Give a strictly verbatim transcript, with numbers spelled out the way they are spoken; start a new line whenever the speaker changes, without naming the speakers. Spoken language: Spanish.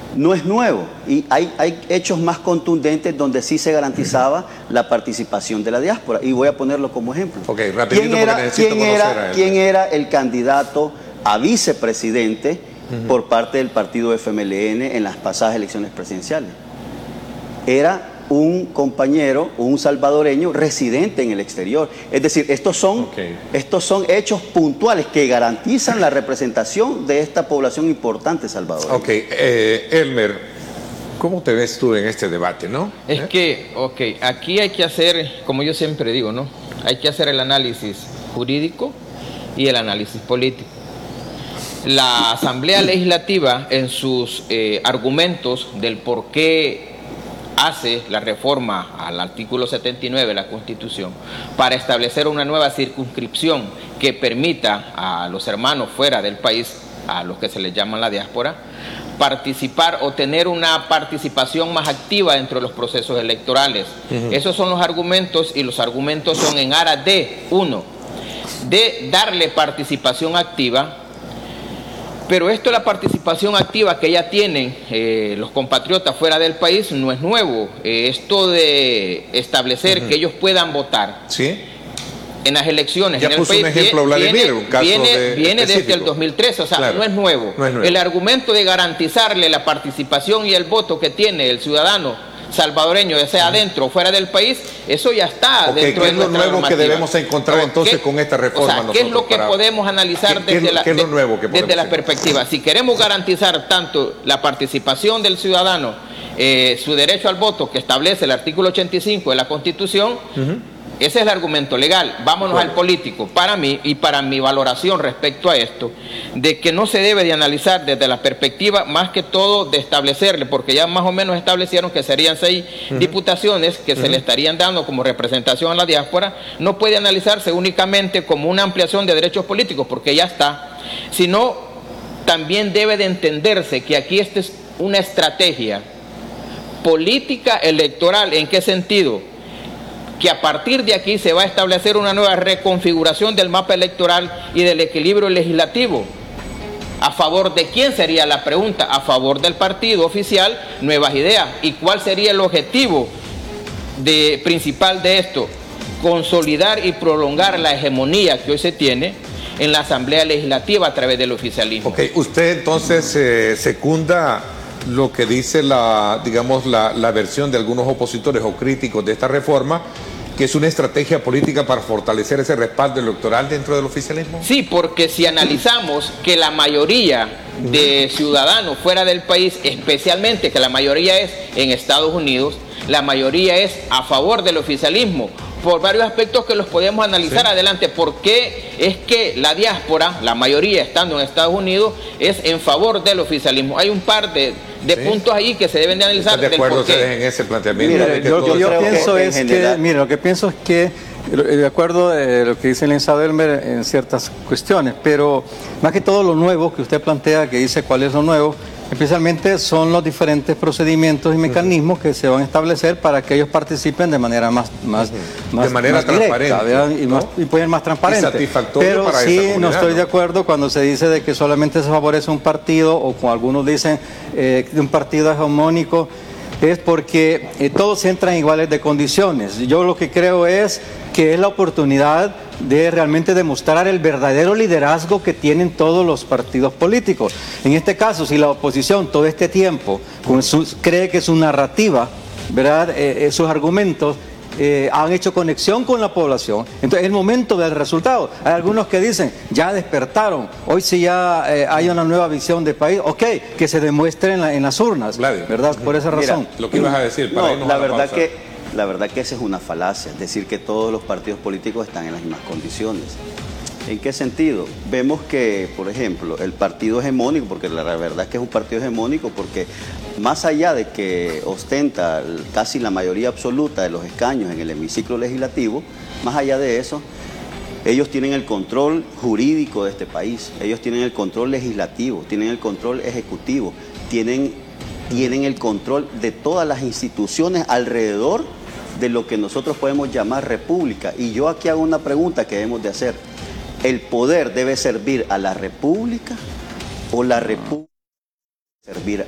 no es nuevo y hay, hay hechos más contundentes donde sí se garantizaba la participación de la diáspora y voy a ponerlo como ejemplo.
Ok, rapidito
¿Quién era,
porque necesito
quién
conocer
era,
a él.
¿Quién era el candidato a vicepresidente uh-huh. por parte del partido F M L N en las pasadas elecciones presidenciales? Era un compañero, un salvadoreño residente en el exterior. Es decir, estos son, okay. estos son hechos puntuales que garantizan la representación de esta población importante salvadoreña.
Ok, eh, Elmer, ¿cómo te ves tú en este debate, no?
Es
¿Eh?
que, ok, aquí hay que hacer, como yo siempre digo, ¿no? Hay que hacer el análisis jurídico y el análisis político. La Asamblea Legislativa, en sus eh, argumentos del por qué hace la reforma al artículo setenta y nueve de la Constitución para establecer una nueva circunscripción que permita a los hermanos fuera del país, a los que se les llama la diáspora, participar o tener una participación más activa dentro de los procesos electorales. Uh-huh. Esos son los argumentos y los argumentos son en aras de, uno, de darle participación activa. Pero esto de la participación activa que ya tienen eh, los compatriotas fuera del país no es nuevo. Eh, esto de establecer uh-huh. que ellos puedan votar
¿sí?
en las elecciones
ya
en el
puso
país,
un ejemplo
viene,
Vladimir, un caso
viene,
de
viene desde
específico.
el dos mil trece, o sea,
claro.
no, es nuevo.
no es nuevo.
El argumento de garantizarle la participación y el voto que tiene el ciudadano salvadoreño, ya sea adentro o fuera del país, eso ya está
okay,
dentro
¿qué
de
es lo nuevo
normativa?
que debemos encontrar entonces
¿Qué,
con esta reforma?
O sea, ¿qué es lo que
para...
podemos analizar
¿Qué,
desde,
qué,
la,
qué es lo nuevo que
desde la
encontrar?
perspectiva? Si queremos garantizar tanto la participación del ciudadano, eh, su derecho al voto que establece el artículo ochenta y cinco de la Constitución, uh-huh. ese es el argumento legal. Vámonos bueno. al político. Para mí y para mi valoración respecto a esto, de que no se debe de analizar desde la perspectiva más que todo de establecerle, porque ya más o menos establecieron que serían seis uh-huh. diputaciones que uh-huh. se le estarían dando como representación a la diáspora, no puede analizarse únicamente como una ampliación de derechos políticos, porque ya está, sino también debe de entenderse que aquí esta es una estrategia política electoral. ¿En qué sentido? Que a partir de aquí se va a establecer una nueva reconfiguración del mapa electoral y del equilibrio legislativo. ¿A favor de quién sería la pregunta? A favor del partido oficial Nuevas Ideas. ¿Y cuál sería el objetivo de, principal de esto? Consolidar y prolongar la hegemonía que hoy se tiene en la Asamblea Legislativa a través del oficialismo.
Ok, usted entonces eh, secunda lo que dice la, digamos, la, la versión de algunos opositores o críticos de esta reforma, que es una estrategia política para fortalecer ese respaldo electoral dentro del oficialismo.
Sí, porque si analizamos que la mayoría de ciudadanos fuera del país, especialmente que la mayoría es en Estados Unidos, la mayoría es a favor del oficialismo, por varios aspectos que los podemos analizar sí. adelante. ¿Por qué es que la diáspora, la mayoría estando en Estados Unidos, es en favor del oficialismo? Hay un par de, de sí. puntos ahí que se deben de analizar.
¿Están de acuerdo ustedes en ese planteamiento?
Mira, yo, yo, yo pienso que es general... que, mira, lo que pienso es que, de acuerdo a lo que dice el licenciado Elmer en ciertas cuestiones, pero más que todo lo nuevo que usted plantea, que dice cuál es lo nuevo, especialmente son los diferentes procedimientos y mecanismos uh-huh. que se van a establecer para que ellos participen de manera más, más, uh-huh. más
de manera
más
transparente
directa, y,
¿no?
más, y pueden más transparente.
Y satisfactorio
pero
para
sí
esa
no estoy
¿no?
de acuerdo cuando se dice de que solamente se favorece un partido, o como algunos dicen eh, de un partido hegemónico. Es porque eh, todos entran iguales de condiciones. Yo lo que creo es que es la oportunidad de realmente demostrar el verdadero liderazgo que tienen todos los partidos políticos. En este caso, si la oposición todo este tiempo con su, cree que su narrativa, ¿verdad? Eh, eh, sus argumentos eh, han hecho conexión con la población, entonces es el momento del resultado. Hay algunos que dicen, ya despertaron, hoy sí ya eh, hay una nueva visión de país, ok, que se demuestre en, la, en las urnas,
Vladio.
¿verdad? Por esa razón.
Mira, lo que ibas a decir, para
no,
irnos
la
a la
verdad
pausa.
que La verdad que esa es una falacia, es decir, que todos los partidos políticos están en las mismas condiciones. ¿En qué sentido? Vemos que, por ejemplo, el partido hegemónico, porque la verdad es que es un partido hegemónico, porque más allá de que ostenta casi la mayoría absoluta de los escaños en el hemiciclo legislativo, más allá de eso, ellos tienen el control jurídico de este país, ellos tienen el control legislativo, tienen el control ejecutivo, tienen, tienen el control de todas las instituciones alrededor de lo que nosotros podemos llamar república. Y yo aquí hago una pregunta que debemos de hacer. ¿El poder debe servir a la república o la república debe servir